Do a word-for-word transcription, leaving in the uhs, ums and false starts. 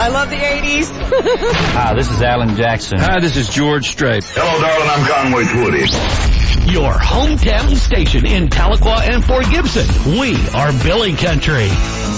I love the eighties. Hi, this is Alan Jackson. Hi, this is George Strait. Hello, darling, I'm Conway Twitty. Your hometown station in Tahlequah and Fort Gibson. We are Billy Country.